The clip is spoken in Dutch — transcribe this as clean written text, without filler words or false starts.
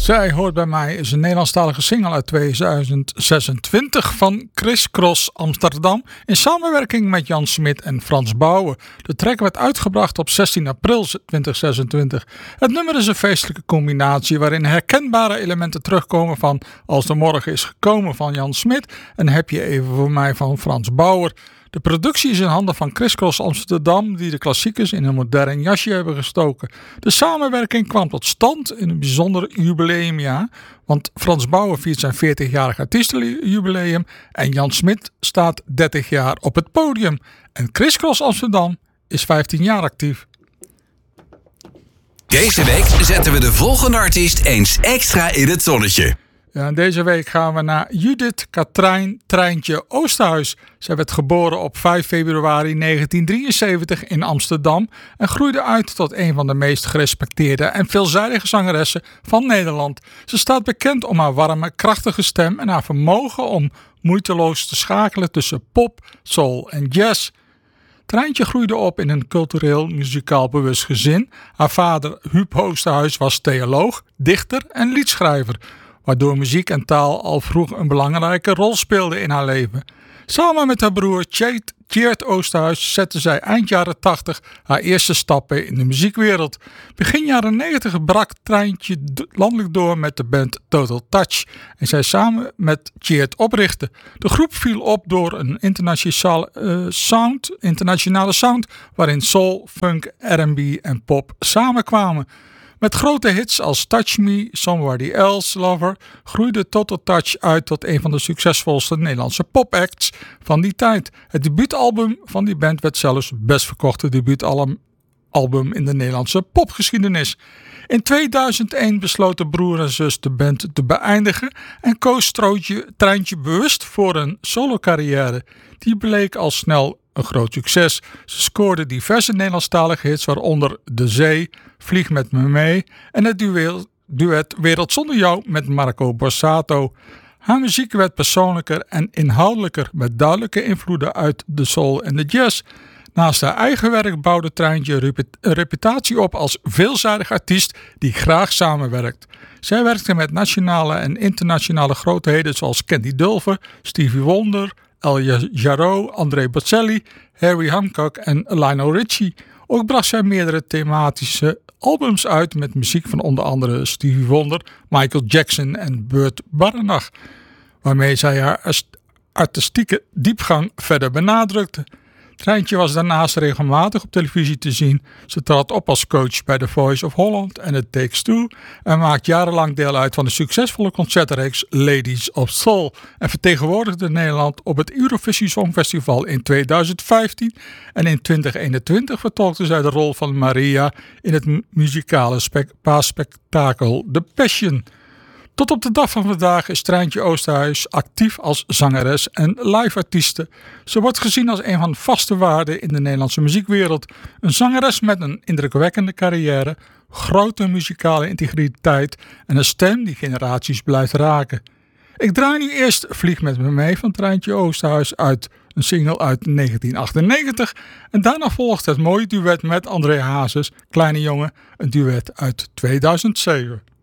Zij hoort bij mij is een Nederlandstalige single uit 2026 van Criss Cross Amsterdam in samenwerking met Jan Smit en Frans Bouwen. De track werd uitgebracht op 16 april 2026. Het nummer is een feestelijke combinatie waarin herkenbare elementen terugkomen van Als de Morgen is gekomen van Jan Smit en Heb je even voor mij van Frans Bouwer. De productie is in handen van Criss Cross Amsterdam die de klassiekers in een modern jasje hebben gestoken. De samenwerking kwam tot stand in een bijzonder jubileumjaar, want Frans Bouwer viert zijn 40-jarig artiestenjubileum en Jan Smit staat 30 jaar op het podium. En Criss Cross Amsterdam is 15 jaar actief. Deze week zetten we de volgende artiest eens extra in het zonnetje. Ja, en deze week gaan we naar Judith Katrijn Treintje Oosterhuis. Zij werd geboren op 5 februari 1973 in Amsterdam en groeide uit tot een van de meest gerespecteerde en veelzijdige zangeressen van Nederland. Ze staat bekend om haar warme, krachtige stem en haar vermogen om moeiteloos te schakelen tussen pop, soul en jazz. Treintje groeide op in een cultureel muzikaal bewust gezin. Haar vader Huub Oosterhuis was theoloog, dichter en liedschrijver, waardoor muziek en taal al vroeg een belangrijke rol speelden in haar leven. Samen met haar broer Tjeerd Oosterhuis zette zij eind jaren 80 haar eerste stappen in de muziekwereld. Begin jaren 90 brak Treintje landelijk door met de band Total Touch en zij samen met Tjeerd oprichtte. De groep viel op door een internationale sound waarin soul, funk, R&B en pop samenkwamen. Met grote hits als Touch Me, Somebody Else Lover groeide Total Touch uit tot een van de succesvolste Nederlandse popacts van die tijd. Het debuutalbum van die band werd zelfs het best verkochte debuutalbum in de Nederlandse popgeschiedenis. In 2001 besloten broer en zus de band te beëindigen en koos Treintje bewust voor een solo-carrière. Die bleek al snel een groot succes. Ze scoorde diverse Nederlandstalige hits, waaronder De Zee, Vlieg met me mee en het duet Wereld zonder jou met Marco Borsato. Haar muziek werd persoonlijker en inhoudelijker met duidelijke invloeden uit de soul en de jazz. Naast haar eigen werk bouwde Treintje een reputatie op als veelzijdig artiest die graag samenwerkt. Zij werkte met nationale en internationale grootheden zoals Candy Dulfer, Stevie Wonder, El Jarreau, André Bocelli, Harry Hancock en Lionel Richie. Ook bracht zij meerdere thematische albums uit met muziek van onder andere Stevie Wonder, Michael Jackson en Burt Bacharach, waarmee zij haar artistieke diepgang verder benadrukte. Treintje was daarnaast regelmatig op televisie te zien. Ze trad op als coach bij The Voice of Holland en It Takes Two en maakt jarenlang deel uit van de succesvolle concertreeks Ladies of Soul en vertegenwoordigde Nederland op het Eurovisie Songfestival in 2015 en in 2021 vertolkte zij de rol van Maria in het muzikale paasspektakel The Passion. Tot op de dag van vandaag is Treintje Oosterhuis actief als zangeres en live-artieste. Ze wordt gezien als een van de vaste waarden in de Nederlandse muziekwereld. Een zangeres met een indrukwekkende carrière, grote muzikale integriteit en een stem die generaties blijft raken. Ik draai nu eerst Vlieg met me mee van Treintje Oosterhuis uit, een single uit 1998. En daarna volgt het mooie duet met André Hazes, Kleine Jongen, een duet uit 2007.